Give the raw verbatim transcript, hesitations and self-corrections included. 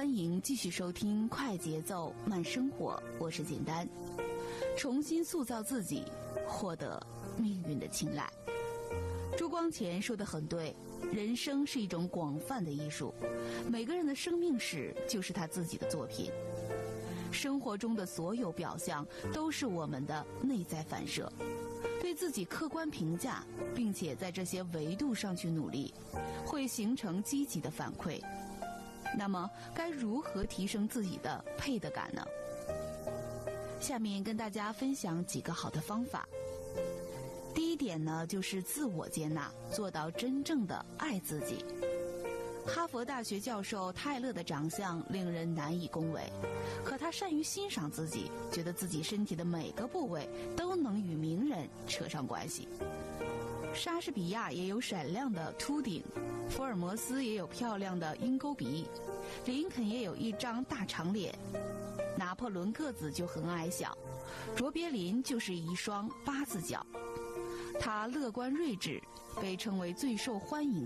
欢迎继续收听快节奏慢生活，我是简单。重新塑造自己，获得命运的青睐。朱光潜说得很对，人生是一种广泛的艺术，每个人的生命史就是他自己的作品。生活中的所有表象都是我们的内在反射，对自己客观评价，并且在这些维度上去努力，会形成积极的反馈。那么该如何提升自己的配得感呢？下面跟大家分享几个好的方法。第一点呢，就是自我接纳，做到真正的爱自己。哈佛大学教授泰勒的长相令人难以恭维，可他善于欣赏自己，觉得自己身体的每个部位都能与名人扯上关系。莎士比亚也有闪亮的秃顶，福尔摩斯也有漂亮的鹰钩鼻，林肯也有一张大长脸，拿破仑个子就很矮小，卓别林就是一双八字脚。他乐观睿智，被称为最受欢迎